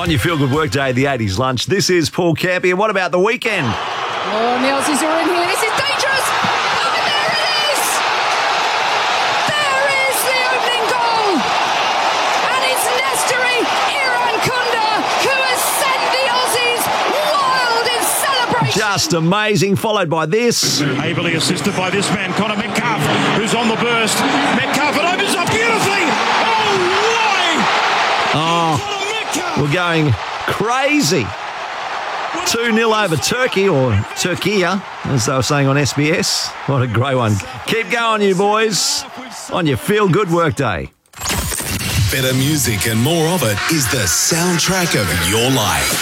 On your feel-good workday, the 80s lunch. This is Paul Campy. And what about the weekend? Oh, and the Aussies are in here. This is dangerous. Oh, and there it is. There is the opening goal. And it's Nesteri Irankunda who has sent the Aussies wild in celebration. Just amazing. Followed by this. Ably assisted by this man, Connor Metcalf, who's on the burst. Metcalf, it opens up beautifully. We're going crazy. 2-0 over Turkey, or Turkiya, as they were saying on SBS. What a great one. Keep going, you boys, on your feel-good workday. Better music and more of it is the soundtrack of your life.